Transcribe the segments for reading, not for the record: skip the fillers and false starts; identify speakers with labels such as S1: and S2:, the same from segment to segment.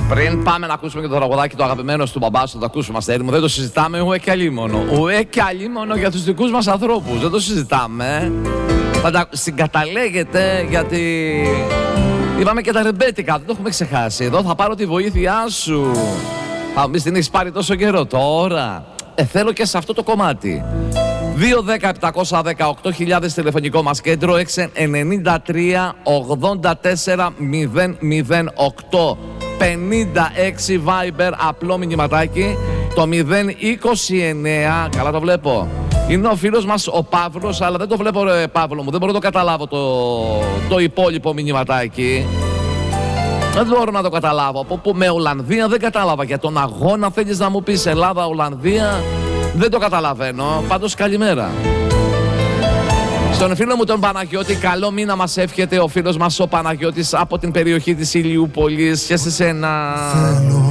S1: Πριν πάμε να ακούσουμε και το τραγουδάκι το αγαπημένο του μπαμπά σου, το ακούσουμε αστέρι μου, δεν το συζητάμε ουέ και αλίμονο. Ουέ και αλίμονο για τους δικούς μας ανθρώπους, δεν το συζητάμε. Θα τα συγκαταλέγετε γιατί είπαμε και τα ρεμπέτικα, δεν το έχουμε ξεχάσει. Εδώ θα πάρω τη βοήθειά σου. Θα μου πεις την έχεις πάρει τόσο καιρό τώρα. Θέλω και σε αυτό το κομμάτι. 2-10-718.000 τηλεφωνικό μας κέντρο, 693 84 008 56 Viber, απλό μηνυματάκι. Το 029, καλά το βλέπω. Είναι ο φίλος μας ο Παύλος, αλλά δεν το βλέπω ρε Παύλο μου, δεν μπορώ να το καταλάβω το υπόλοιπο μηνυματάκι. Δεν μπορώ να το καταλάβω. Με Ολλανδία δεν κατάλαβα. Για τον αγώνα θέλεις να μου πεις Ελλάδα-Ολλανδία, δεν το καταλαβαίνω. Πάντως καλημέρα. Στον φίλο μου τον Παναγιώτη, καλό μήνα μας εύχεται ο φίλος μας ο Παναγιώτης από την περιοχή της Ηλιούπολης και σε σένα.
S2: Θέλω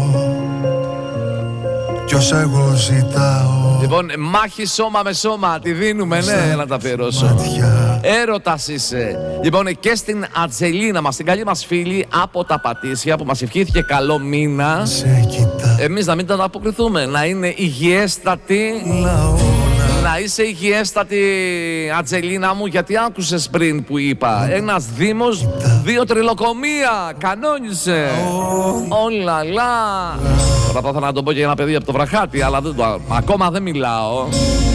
S2: κι όσα εγώ ζητάω.
S1: Λοιπόν, μάχη σώμα με σώμα, τη δίνουμε, ναι, να τα αφιερώσω. Έρωτας είσαι. Λοιπόν, και στην Ατζελίνα μας, την καλή μας φίλη από τα Πατήσια που μας ευχήθηκε καλό μήνα. Εμείς να μην τα αποκριθούμε, να είναι υγιέστατη. Να είσαι υγιέστατη, Ατζελίνα μου, γιατί άκουσες πριν που είπα. Ένας δήμος, 2 τριλοκομεία, κανόνισε. Όλα λα. Τώρα θα ήθελα να το πω και για ένα παιδί από το Βραχάτι, αλλά ακόμα δεν μιλάω.